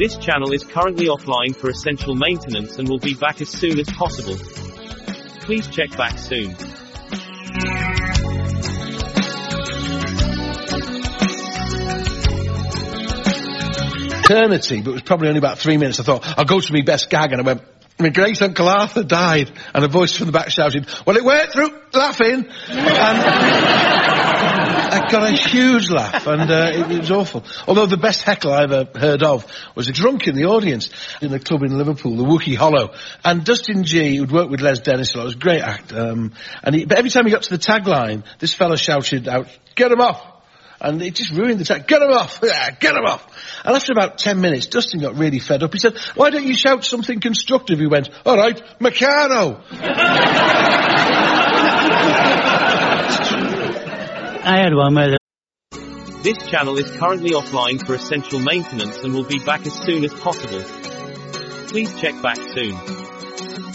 This channel is currently offline for essential maintenance and will be back as soon as possible. Please check back soon. Eternity, but it was probably only about 3 minutes. I thought, I'll go to my best gag, and I went, my great Uncle Arthur died, and a voice from the back shouted, well, it went through laughing, and I got a huge laugh, and it was awful. Although the best heckle I ever heard of was a drunk in the audience in a club in Liverpool, the Wookey Hollow, and Dustin G, who'd worked with Les Dennis a lot, was a great act, but every time he got to the tagline, this fella shouted out, get him off! And it just ruined the tag. Get him off! Yeah, get him off! And after about 10 minutes, Dustin got really fed up. He said, why don't you shout something constructive? He went, all right, Meccano! I had one where This channel is currently offline for essential maintenance and will be back as soon as possible. Please check back soon.